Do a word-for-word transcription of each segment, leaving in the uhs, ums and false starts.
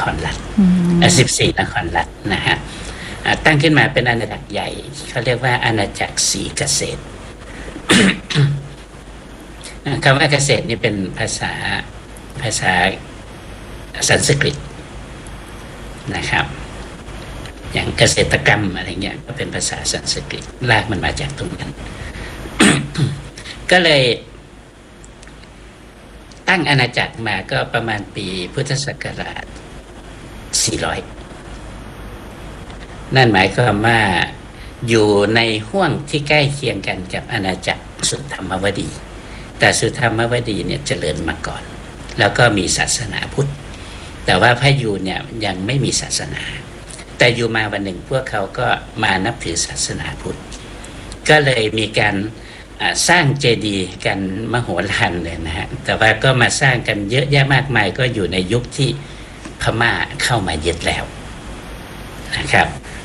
รรัฐสิบสี่นครรัฐนะฮะตั้งขึ้นมาเป็นอาณาจักรใหญ่เขาเรียกว่าอาณาจักรศรีเกษตร คำว่าเกษตรนี่เป็นภาษาภาษาสันสกฤตนะครับอย่างเกษตรกรรมอะไรเงี้ยก็เป็นภาษาสันสกฤตรากมันมาจากตรงนั้น ก็เลยตั้งอาณาจักรมาก็ประมาณปีพุทธศักราชสี่ร้อยนั่นหมายความว่าอยู่ในห้วงที่ใกล้เคียงกันกับอาณาจักรสุธรรมวดีแต่สุธรรมวดีเนี่ยเจริญมาก่อนแล้วก็มีศาสนาพุทธแต่ว่าพระยูเนี่ยยังไม่มีศาสนาแต่อยู่มาวันหนึ่งพวกเขาก็มานับถือศาสนาพุทธก็เลยมีการสร้างเจดีย์กันมโหฬารเลยนะฮะแต่ว่าก็มาสร้างกันเยอะแยะมากมายก็อยู่ในยุคที่พม่าเข้ามายึดแล้วนะครับ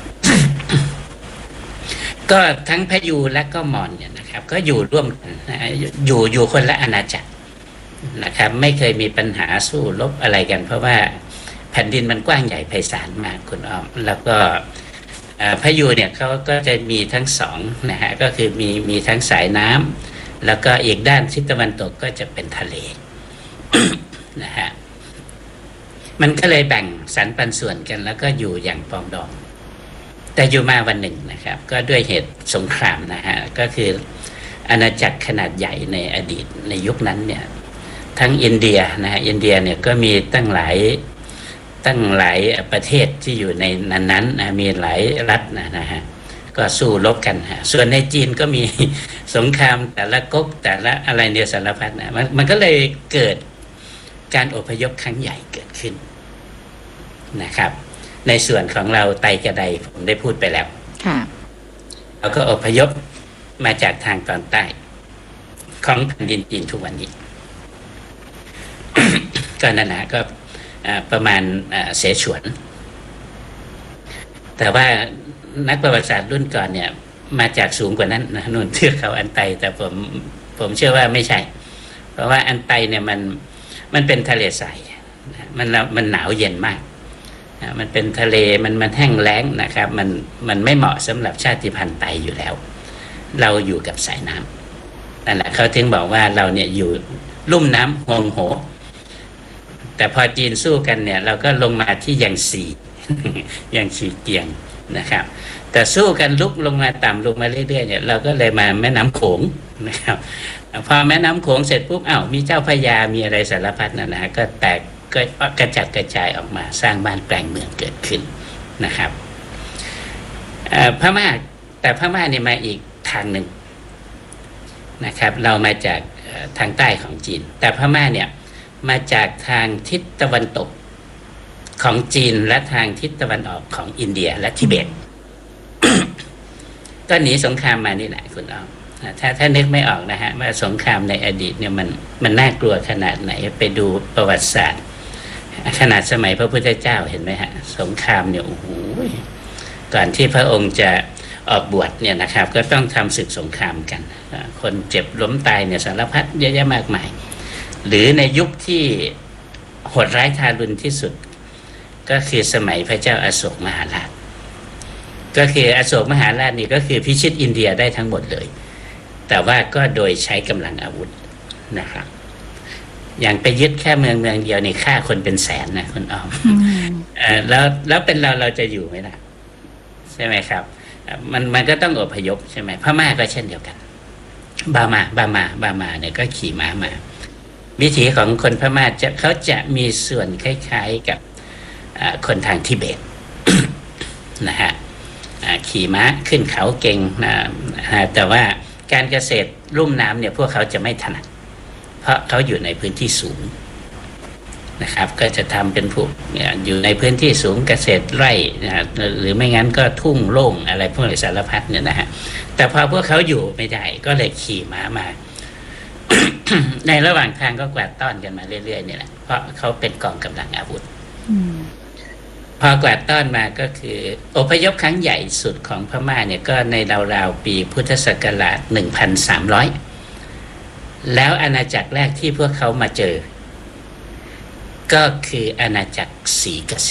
ก็ทั้งพยูและก็มอญเนี่ยนะครับก็อยู่ร่วมกันอยู่อยู่คนละอาณาจักรนะครับไม่เคยมีปัญหาสู้รบอะไรกันเพราะว่าแผ่นดินมันกว้างใหญ่ไพศาลมากคุณอ้อมแล้วก็พยูเนี่ยเขาก็จะมีทั้งสองนะฮะก็คือมีมีทั้งสายน้ำแล้วก็อีกด้านทิศตะวันตกก็จะเป็นทะเล นะฮะมันก็เลยแบ่งสรรปันส่วนกันแล้วก็อยู่อย่างปรองดองแต่อยู่มาวันหนึ่งนะครับก็ด้วยเหตุสงครามนะฮะก็คืออาณาจักรขนาดใหญ่ในอดีตในยุคนั้นเนี่ยทั้งอินเดียนะฮะอินเดียเนี่ยก็มีตั้งหลายตั้งหลายประเทศที่อยู่ในนั้นๆนะมีหลายรัฐนะนะฮะก็สู้รบกันฮะส่วนในจีนก็มีสงครามแต่ละก๊กแต่ละอะไรเนี่ยสารพัดนะมันมันก็เลยเกิดการอพยพครั้งใหญ่เกิดขึ้นนะครับในส่วนของเราไตกระไดผมได้พูดไปแล้วเราก็อพยพมาจากทางตอนใต้ของแผ่นดินจีนทุกวันนี้ ก็นั่นนะก็ประมาณเสฉวน แต่ว่านักประวัติศาสตร์รุ่นก่อนเนี่ยมาจากสูงกว่านั้นนะนู่นเทือกเขาอันไตแต่ผมผมเชื่อว่าไม่ใช่เพราะว่าอันไตเนี่ยมันมันเป็นทะเลทรายมันมันหนาวเย็นมากมันเป็นทะเลมันมันแห้งแล้งนะครับมันมันไม่เหมาะสำหรับชาติพันธุ์ไตอยู่แล้วเราอยู่กับสายน้ำนั่นแหละเขาถึงบอกว่าเราเนี่ยอยู่ลุ่มน้ำฮวงโหแต่พอจีนสู้กันเนี่ยเราก็ลงมาที่ยังซียังชีเกียงนะครับแต่สู้กันลุกลงมาต่ำลงมาเรื่อยๆเนี่ยเราก็เลยมาแม่น้ำโขงนะครับพอแม่น้ำโขงเสร็จปุ๊บอ้าวมีเจ้าพระยามีอะไรสารพัดนะนะก็แตกก็กระจัดกระจายออกมาสร้างบ้านแปลงเมืองเกิดขึ้นนะครับพม่าแต่พม่าเนี่ยมาอีกทางหนึ่งนะครับเรามาจากทางใต้ของจีนแต่พม่าเนี่ยมาจากทางทิศตะวันตกของจีนและทางทิศตะวันออกของอินเดียและทิเบต ก็หนีสงครามมานี่แหละคุณอ้อมถ้าถ้านึกไม่ออกนะฮะว่าสงครามในอดีตเนี่ยมันมันน่ากลัวขนาดไหนไปดูประวัติศาสตร์ขนาดสมัยพระพุทธเจ้าเห็นไหมฮะสงครามเนี่ยโอ้โหก่อนที่พระองค์จะออกบวชเนี่ยนะครับก็ต้องทำศึกสงครามกันคนเจ็บล้มตายเนี่ยสารพัดเยอะแยะมากมายหรือในยุคที่โหดร้ายทารุณที่สุดก็คือสมัยพระเจ้าอโศกมหาราชก็คืออโศกมหาราชนี่ก็คือพิชิตอินเดียได้ทั้งหมดเลยแต่ว่าก็โดยใช้กำลังอาวุธนะครับอย่างไปยึดแค่เมืองเมืองเดียวนี่ฆ่าคนเป็นแสนนะคุณอ้อมเอ่อแล้วแล้วเป็นเราเราจะอยู่ไหมล่ะใช่ไหมครับมันมันก็ต้องอพยพใช่ไหมพม่าก็เช่นเดียวกันบามาบามาบามาเนี่ยก็ขี่ม้ามาวิถีของคนพม่าจะเขาจะมีส่วนคล้ายๆกับคนทางทิเบต นะฮะขี่ม้าขึ้นเขาเก่งนะแต่ว่าการเกษตรลุ่มน้ำเนี่ยพวกเขาจะไม่ถนัดเพราะเขาอยู่ในพื้นที่สูงนะครับก็จะทำเป็นพวกอยู่ในพื้นที่สูงเกษตรไร่นะหรือไม่งั้นก็ทุ่งโล่งอะไรพวกนี้สารพัดเนี่ยนะฮะแต่พอพวกเขาอยู่ไม่ได้ก็เลยขี่ม้ามา ในระหว่างทางก็กวาดต้อนกันมาเรื่อยๆนี่แหละเพราะเขาเป็นกองกำลังอาวุธพอกวาดต้อนมาก็คืออพยพครั้งใหญ่สุดของพม่าเนี่ยก็ในราวๆปีพุทธศักราชหนึ่งพันสามร้อยแล้วอาณาจักรแรกที่พวกเขามาเจอก็คืออาณาจักรศรีเกษ